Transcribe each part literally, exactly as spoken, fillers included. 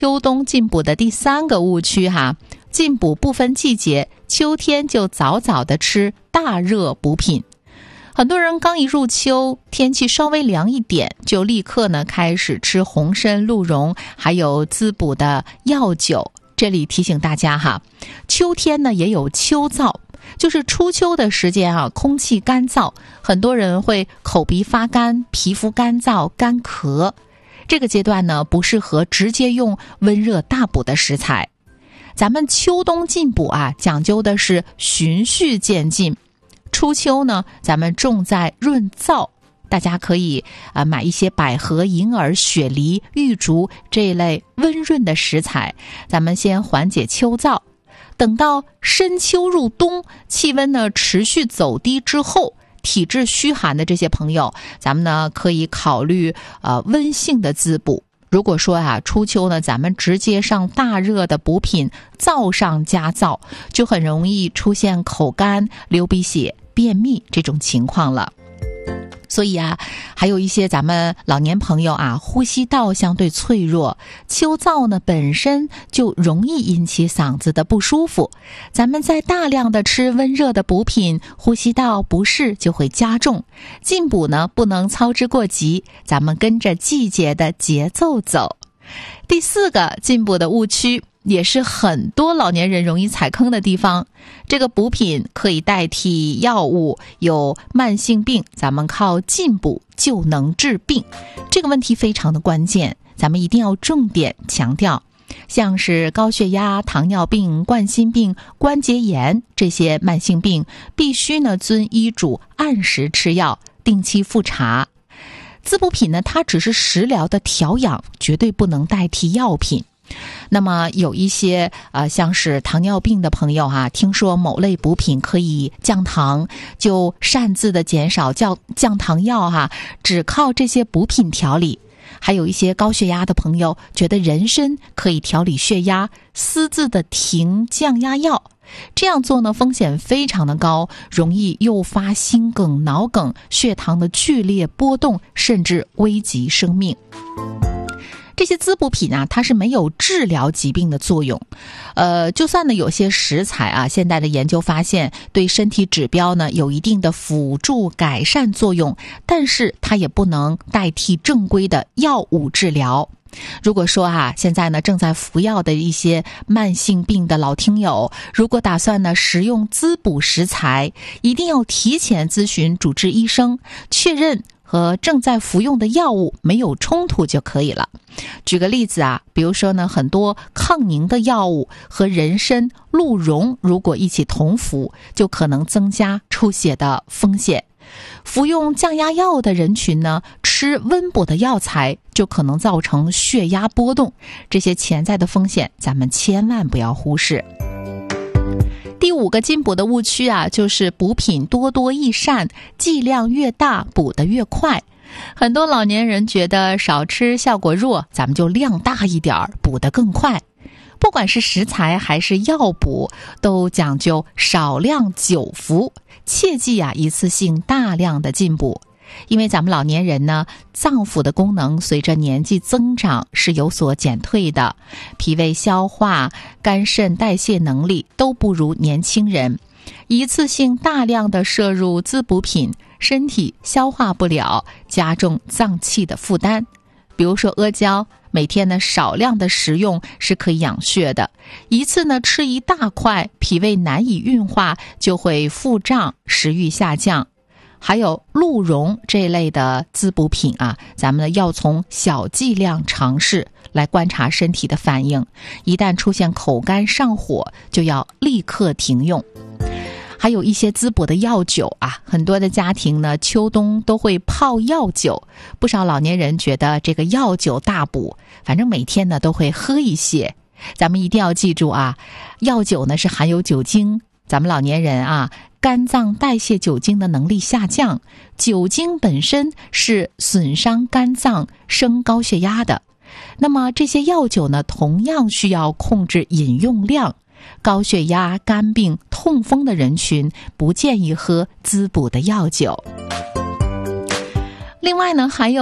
秋冬进补的第三个误区哈，进补不分季节，秋天就早早的吃大热补品。很多人刚一入秋，天气稍微凉一点，就立刻呢开始吃红参、鹿茸，还有滋补的药酒。这里提醒大家哈，秋天呢也有秋燥，就是初秋的时间啊，空气干燥，很多人会口鼻发干、皮肤干燥、干咳。这个阶段呢，不适合直接用温热大补的食材。咱们秋冬进补啊，讲究的是循序渐进。初秋呢，咱们重在润燥，大家可以啊、呃、买一些百合、银耳、雪梨、玉竹这一类温润的食材，咱们先缓解秋燥。等到深秋入冬，气温呢持续走低之后，体质虚寒的这些朋友，咱们呢可以考虑呃温性的滋补。如果说啊初秋呢，咱们直接上大热的补品，燥上加燥，就很容易出现口干、流鼻血、便秘这种情况了。所以啊，还有一些咱们老年朋友啊，呼吸道相对脆弱，秋燥呢本身就容易引起嗓子的不舒服。咱们在大量的吃温热的补品，呼吸道不适就会加重。进补呢不能操之过急，咱们跟着季节的节奏走。第四个进补的误区，也是很多老年人容易踩坑的地方。这个补品可以代替药物，有慢性病，咱们靠进补就能治病。这个问题非常的关键，咱们一定要重点强调。像是高血压、糖尿病、冠心病、关节炎这些慢性病，必须呢遵医嘱按时吃药，定期复查。滋补品呢，它只是食疗的调养，绝对不能代替药品。那么有一些呃，像是糖尿病的朋友哈、啊，听说某类补品可以降糖，就擅自的减少降降糖药哈、啊，只靠这些补品调理。还有一些高血压的朋友觉得人参可以调理血压，私自的停降压药。这样做呢，风险非常的高，容易诱发心梗、脑梗、血糖的剧烈波动，甚至危及生命。这些滋补品啊，它是没有治疗疾病的作用。呃，就算呢有些食材啊，现在的研究发现对身体指标呢有一定的辅助改善作用，但是它也不能代替正规的药物治疗。如果说啊，现在呢正在服药的一些慢性病的老听友，如果打算呢食用滋补食材，一定要提前咨询主治医生，确认和正在服用的药物没有冲突就可以了。举个例子啊，比如说呢，很多抗凝的药物和人参、鹿茸如果一起同服，就可能增加出血的风险。服用降压药的人群呢，吃温补的药材就可能造成血压波动，这些潜在的风险咱们千万不要忽视。第五个进补的误区啊，就是补品多多益善，剂量越大补得越快。很多老年人觉得少吃效果弱，咱们就量大一点儿，补得更快。不管是食材还是药补，都讲究少量久服，切记啊一次性大量的进补。因为咱们老年人呢，脏腑的功能随着年纪增长是有所减退的，脾胃消化、肝肾代谢能力都不如年轻人。一次性大量的摄入滋补品，身体消化不了，加重脏器的负担。比如说阿胶，每天呢少量的食用是可以养血的，一次呢吃一大块，脾胃难以运化，就会腹胀、食欲下降。还有鹿茸这类的滋补品啊，咱们呢要从小剂量尝试来观察身体的反应，一旦出现口干上火，就要立刻停用。还有一些滋补的药酒啊，很多的家庭呢秋冬都会泡药酒，不少老年人觉得这个药酒大补，反正每天呢都会喝一些。咱们一定要记住啊，药酒呢是含有酒精，咱们老年人啊肝脏代谢酒精的能力下降，酒精本身是损伤肝脏、升高血压的。那么这些药酒呢，同样需要控制饮用量。高血压、肝病、痛风的人群不建议喝滋补的药酒。另外呢，还有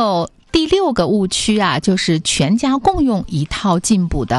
第六个误区啊，就是全家共用一套进补的